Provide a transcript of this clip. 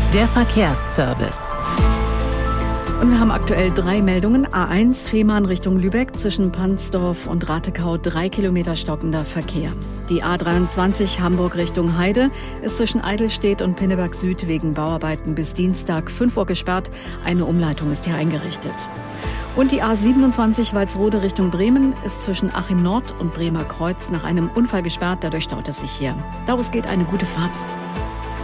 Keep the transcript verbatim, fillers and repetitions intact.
der Verkehrsservice. Und wir haben aktuell drei Meldungen. A eins, Fehmarn Richtung Lübeck, zwischen Pansdorf und Ratekau drei Kilometer stockender Verkehr. Die A dreiundzwanzig, Hamburg Richtung Heide, ist zwischen Eidelstedt und Pinneberg Süd wegen Bauarbeiten bis Dienstag fünf Uhr gesperrt. Eine Umleitung ist hier eingerichtet. Und die A siebenundzwanzig, Walsrode Richtung Bremen, ist zwischen Achim Nord und Bremer Kreuz nach einem Unfall gesperrt. Dadurch staut es sich hier. Daraus geht eine gute Fahrt.